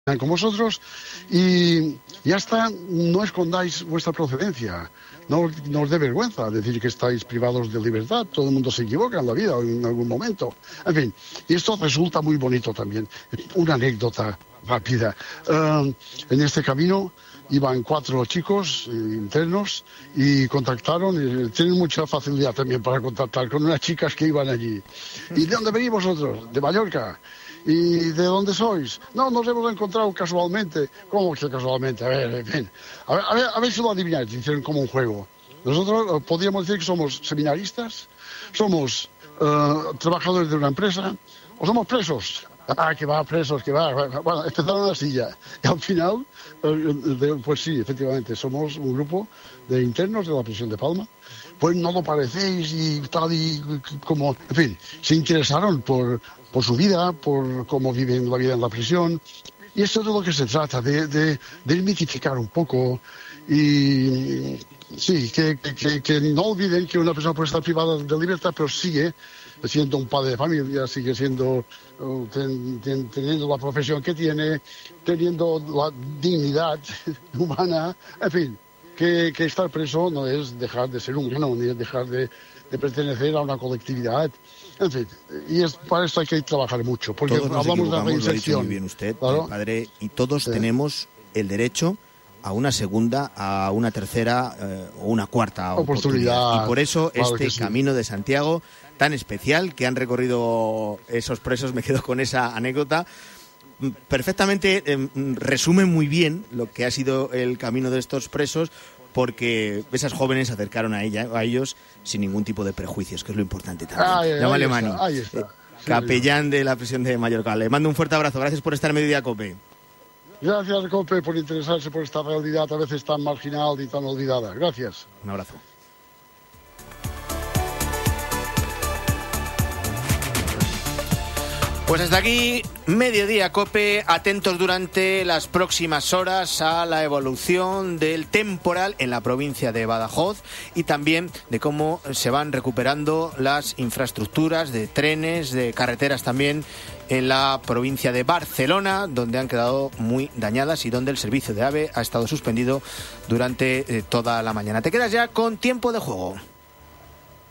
con vosotros y ya está, no escondáis vuestra procedencia, no os dé vergüenza decir que estáis privados de libertad, todo el mundo se equivoca en la vida en algún momento, en fin, y esto resulta muy bonito también. Una anécdota rápida, en este camino iban 4 chicos internos y contactaron, tienen mucha facilidad también para contactar con unas chicas que iban allí. ¿Y de dónde venís vosotros? De Mallorca. ¿Y de dónde sois? No, nos hemos encontrado casualmente. ¿Cómo que casualmente? A ver, ven. A ver si lo adivináis, hicieron como un juego. Nosotros podríamos decir que somos seminaristas, somos trabajadores de una empresa, o somos presos. Ah, que va, presos, que va. Bueno, empezaron así ya. Y al final, pues sí, efectivamente, somos un grupo de internos de la prisión de Palma. Pues no lo parecéis y tal, y como, en fin, se interesaron por su vida, por cómo viven la vida en la prisión. Y esto es de lo que se trata, de desmitificar un poco y sí, que no olviden que una persona puede estar privada de libertad, pero sigue siendo un padre de familia, sigue siendo, teniendo la profesión que tiene, teniendo la dignidad humana, en fin, que estar preso no es dejar de ser humano, ni es dejar de pertenecer a una colectividad. En fin, y para esto hay que trabajar mucho, porque hablamos de la reinserción. Lo ha dicho muy bien usted, ¿claro? Padre, y todos tenemos el derecho a una segunda, a una tercera o una cuarta oportunidad. Y por eso claro este Camino de Santiago tan especial que han recorrido esos presos, me quedo con esa anécdota, perfectamente resume muy bien lo que ha sido el camino de estos presos, porque esas jóvenes se acercaron a ellos sin ningún tipo de prejuicios, que es lo importante también. Llámale Mani, capellán de la prisión de Mallorca. Le mando un fuerte abrazo, gracias por estar en Mediodía Cope. Gracias, Cope, por interesarse por esta realidad a veces tan marginal y tan olvidada. Gracias. Un abrazo. Pues hasta aquí Mediodía Cope, atentos durante las próximas horas a la evolución del temporal en la provincia de Badajoz y también de cómo se van recuperando las infraestructuras de trenes, de carreteras también en la provincia de Barcelona, donde han quedado muy dañadas y donde el servicio de AVE ha estado suspendido durante toda la mañana. Te quedas ya con Tiempo de Juego.